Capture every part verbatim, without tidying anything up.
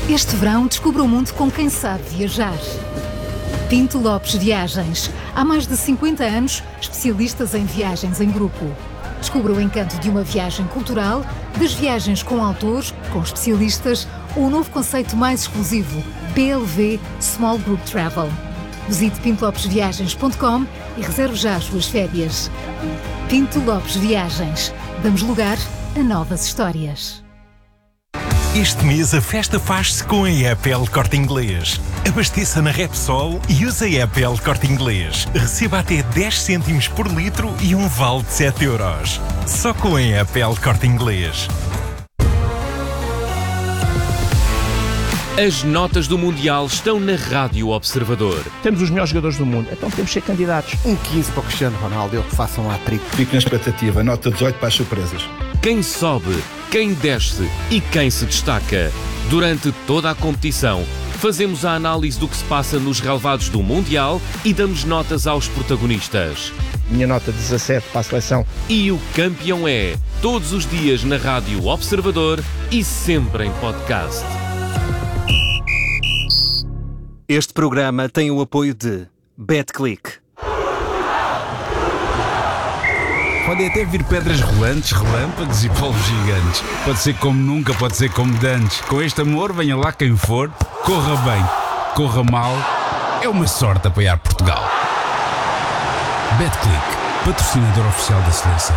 Este verão, descubra o mundo com quem sabe viajar. Pinto Lopes Viagens. Há mais de cinquenta anos, especialistas em viagens em grupo. Descubra o encanto de uma viagem cultural, das viagens com autores, com especialistas, ou o novo conceito mais exclusivo, P L V Small Group Travel. Visite pinto lopes viagens ponto com e reserve já as suas férias. Pinto Lopes Viagens. Damos lugar a novas histórias. Este mês a festa faz-se com a app El Corte Inglês. Abasteça na Repsol e use a app El Corte Inglês. Receba até dez cêntimos por litro e um vale de sete euros. Só com a app El Corte Inglês. As notas do Mundial estão na Rádio Observador. Temos os melhores jogadores do mundo, então temos que ser candidatos. Um quinze para o Cristiano Ronaldo, ele que faça um hat-trick. Fico na expectativa, nota dezoito para as surpresas. Quem sobe, quem desce e quem se destaca. Durante toda a competição, fazemos a análise do que se passa nos relevados do Mundial e damos notas aos protagonistas. Minha nota dezassete para a seleção. E o campeão é, todos os dias na Rádio Observador e sempre em podcast. Este programa tem o apoio de BetClick. Podem até vir pedras rolantes, relâmpagos e polvos gigantes. Pode ser como nunca, pode ser como dantes. Com este amor, venha lá quem for, corra bem, corra mal. É uma sorte apoiar Portugal. BetClick, patrocinador oficial da seleção.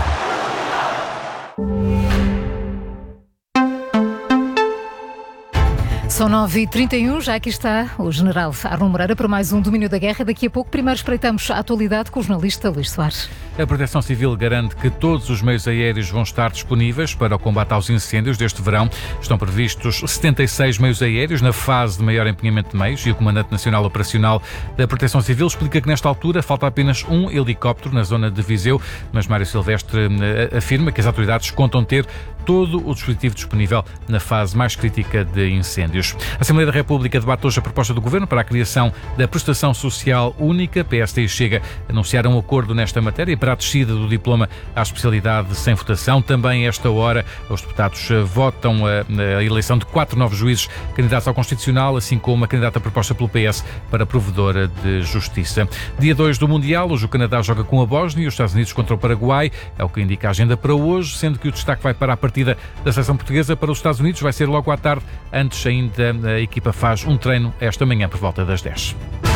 São nove e trinta e um, já aqui está o general Arno Moreira para mais um Domínio da Guerra. Daqui a pouco, primeiro espreitamos a atualidade com o jornalista Luís Soares. A Proteção Civil garante que todos os meios aéreos vão estar disponíveis para o combate aos incêndios deste verão. Estão previstos setenta e seis meios aéreos na fase de maior empenhamento de meios e o Comandante Nacional Operacional da Proteção Civil explica que nesta altura falta apenas um helicóptero na zona de Viseu, mas Mário Silvestre afirma que as autoridades contam ter todo o dispositivo disponível na fase mais crítica de incêndios. A Assembleia da República debate hoje a proposta do Governo para a criação da Prestação Social Única. P S D e Chega anunciaram um acordo nesta matéria para a descida do diploma à especialidade sem votação. Também a esta hora os deputados votam a, a eleição de quatro novos juízes candidatos ao Constitucional, assim como a candidata proposta pelo P S para provedora de Justiça. Dia dois do Mundial, hoje o Canadá joga com a Bósnia e os Estados Unidos contra o Paraguai. É o que indica a agenda para hoje, sendo que o destaque vai para a partida da seleção portuguesa para os Estados Unidos. Vai ser logo à tarde. Antes ainda a equipa faz um treino esta manhã por volta das dez.